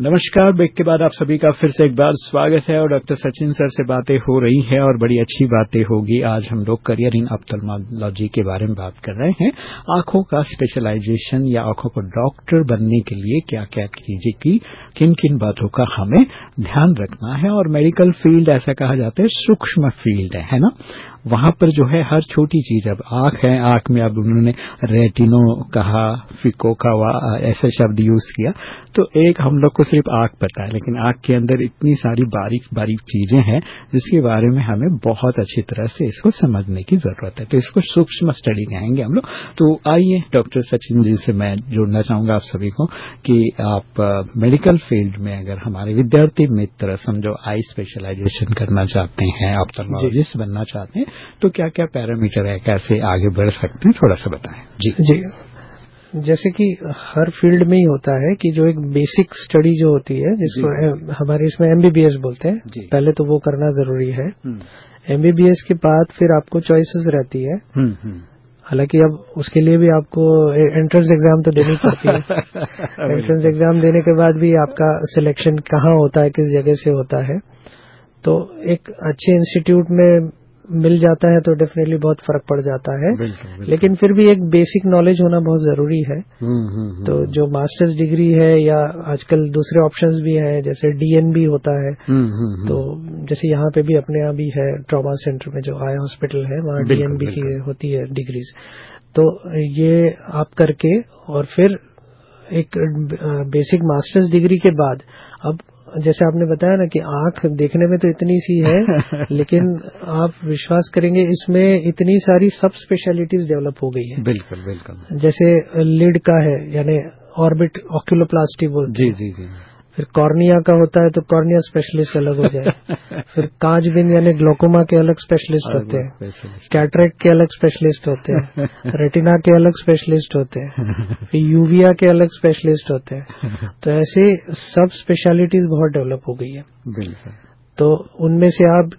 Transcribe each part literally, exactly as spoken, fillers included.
नमस्कार। ब्रेक के बाद आप सभी का फिर से एक बार स्वागत है और डॉक्टर सचिन सर से बातें हो रही है और बड़ी अच्छी बातें होगी। आज हम लोग करियर इन ऑप्थेल्मोलॉजी के बारे में बात कर रहे हैं। आंखों का स्पेशलाइजेशन या आंखों को डॉक्टर बनने के लिए क्या क्या चीजें की, किन किन बातों का हमें ध्यान रखना है। और मेडिकल फील्ड ऐसा कहा जाता है सूक्ष्म फील्ड है, है ना। वहां पर जो है हर छोटी चीज, अब आंख है, आंख में अब उन्होंने रेटिनो कहा, फिको का ऐसे शब्द यूज किया, तो एक हम लोग को सिर्फ आंख पता है, लेकिन आंख के अंदर इतनी सारी बारीक बारीक चीजें हैं जिसके बारे में हमें बहुत अच्छी तरह से इसको समझने की जरूरत है। तो इसको सूक्ष्म स्टडी कहेंगे हम लोग। तो आइए डॉक्टर सचिन जी से मैं जोड़ना चाहूंगा आप सभी को कि आप मेडिकल फील्ड में अगर हमारे विद्यार्थी मित्र समझो आई स्पेशलाइजेशन करना चाहते हैं, ऑप्थेल्मोलॉजिस्ट बनना चाहते हैं, तो क्या क्या पैरामीटर है, कैसे आगे बढ़ सकते हैं, थोड़ा सा बताएं। जी जी जैसे कि हर फील्ड में ही होता है कि जो एक बेसिक स्टडी जो होती है जिसको हमारे इसमें एमबीबीएस बोलते हैं, पहले तो वो करना जरूरी है। एमबीबीएस के बाद फिर आपको चॉइसेस रहती है। हालांकि अब उसके लिए भी आपको एंट्रेंस एग्जाम तो देनी पड़ती है। एंट्रेंस एग्जाम देने के बाद भी आपका सिलेक्शन कहाँ होता है, किस जगह से होता है, तो एक अच्छे इंस्टीट्यूट में मिल जाता है तो डेफिनेटली बहुत फर्क पड़ जाता है। बिल्कुल, बिल्कुल। लेकिन फिर भी एक बेसिक नॉलेज होना बहुत जरूरी है। हुँ, हुँ, तो जो मास्टर्स डिग्री है या आजकल दूसरे ऑप्शंस भी हैं, जैसे डीएनबी होता है। हुँ, हुँ, तो जैसे यहाँ पे भी अपने यहाँ भी है ट्रॉमा सेंटर में जो आई हॉस्पिटल है, वहाँ डीएनबी की होती है डिग्रीज। तो ये आप करके और फिर एक बेसिक मास्टर्स डिग्री के बाद, अब जैसे आपने बताया ना कि आंख देखने में तो इतनी सी है लेकिन आप विश्वास करेंगे इसमें इतनी सारी सब स्पेशलिटीज डेवलप हो गई है। बिल्कुल बिल्कुल। जैसे लिड का है, यानी ऑर्बिट ऑक्यूलोप्लास्टी बोलते हैं। जी जी जी। फिर कॉर्निया का होता है तो कॉर्निया स्पेशलिस्ट अलग हो जाए। फिर कांचबीन यानी ग्लोकोमा के अलग स्पेशलिस्ट होते हैं। कैटरेक्ट के अलग स्पेशलिस्ट होते हैं। रेटिना के अलग स्पेशलिस्ट होते हैं। फिर यूविया के अलग स्पेशलिस्ट होते हैं। तो ऐसे सब स्पेशलिटीज बहुत डेवलप हो गई है। बिल्कुल। तो उनमें से आप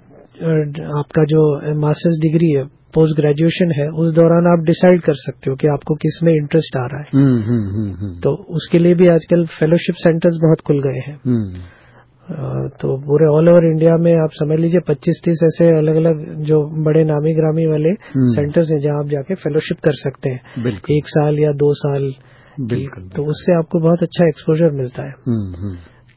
आपका जो मास्टर्स डिग्री है, पोस्ट ग्रेजुएशन है, उस दौरान आप डिसाइड कर सकते हो कि आपको किस में इंटरेस्ट आ रहा है। हुँ, हुँ, हुँ, हुँ। तो उसके लिए भी आजकल फेलोशिप सेंटर्स बहुत खुल गए हैं। तो पूरे ऑल ओवर इंडिया में आप समझ लीजिए पच्चीस तीस ऐसे अलग अलग जो बड़े नामी ग्रामी वाले सेंटर्स हैं जहां आप जाके फेलोशिप कर सकते हैं, एक साल या दो साल। बिल्कुल। तो उससे आपको बहुत अच्छा एक्सपोजर मिलता है।